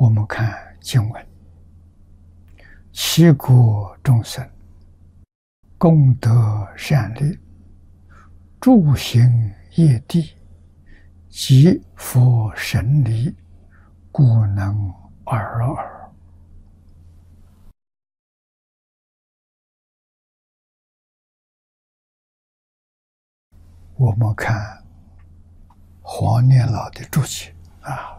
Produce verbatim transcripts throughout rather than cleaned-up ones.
我们看经文，七国众生功德善利，诸行业地，即佛神力，故能尔尔。我们看黄念老的注解啊，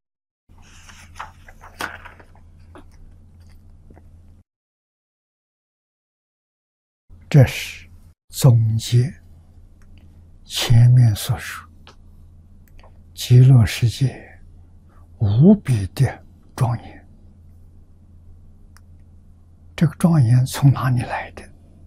这是总结前面所述极乐世界无比的庄严。这个庄严从哪里来的？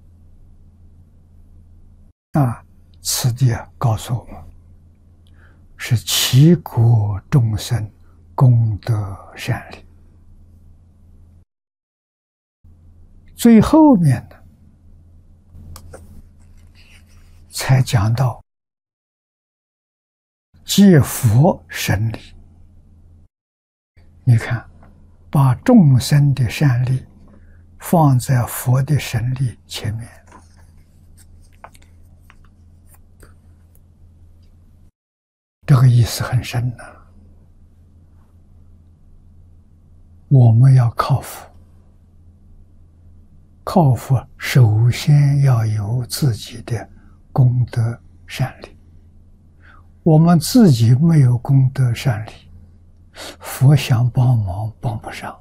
啊，此地啊告诉我们，是七国众生功德善利。最后面呢，才讲到借佛神力。你看，把众生的善力放在佛的神力前面，这个意思很深呐、啊。我们要靠佛，靠佛首先要有自己的功德善力。我们自己没有功德善力，佛想帮忙帮不上。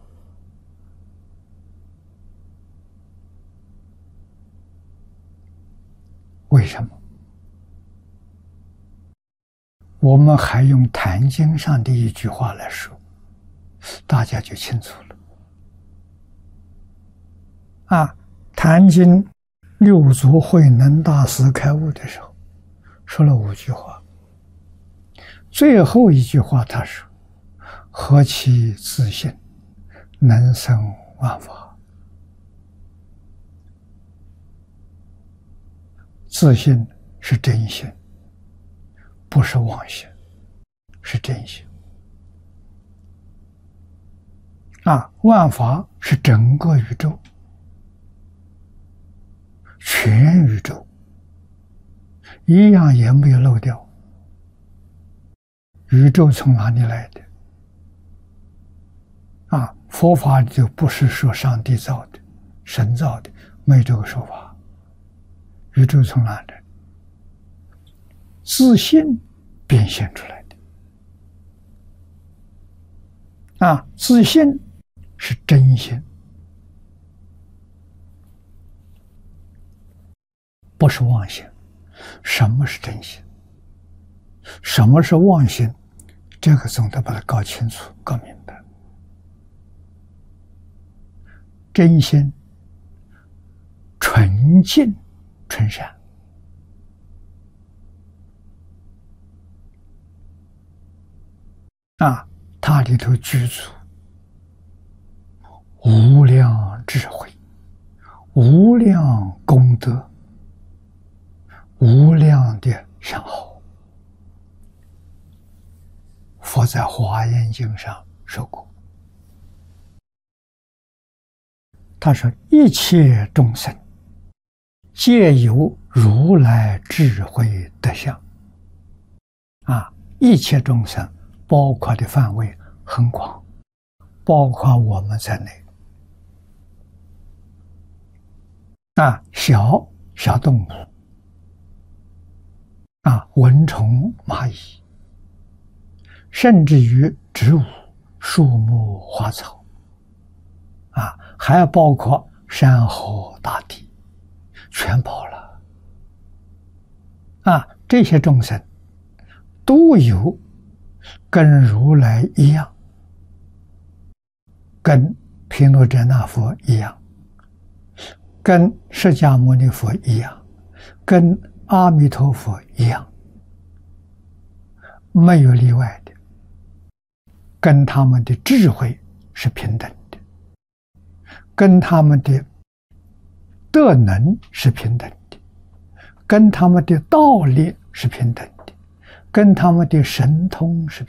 为什么？我们还用《坛经》上的一句话来说，大家就清楚了。啊，《坛经》六祖慧能大师开悟的时候，说了五句话。最后一句话他说：“何其自信，能生万法。”自信是真心，不是妄心，是真心。啊，万法是整个宇宙，全宇宙，一样也没有漏掉。宇宙从哪里来的？啊，佛法就不是说上帝造的、神造的，没有这个说法。宇宙从哪来？自信变现出来的。啊，自信是真心，不是妄心。什么是真心？什么是妄心？这个总得把它搞清楚、搞明白。真心纯净纯善，啊，它里头具足无量智慧、无量功德、无量的善好。佛在《华严经》上说过，他说：“一切众生皆有如来智慧德相。”啊，一切众生包括的范围很广，包括我们在内。啊，小小动物，啊，蚊虫、蚂蚁，甚至于植物、树木、花草，啊，还包括山河大地，全包了。啊，这些众生都有跟如来一样，跟毗卢遮那佛一样，跟释迦牟尼佛一样，跟阿弥陀佛一样，没有例外的。跟他们的智慧是平等的，跟他们的德能是平等的，跟他们的道力是平等的，跟他们的神通是